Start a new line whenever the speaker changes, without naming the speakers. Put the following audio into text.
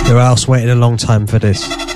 Who else waited a long time for this?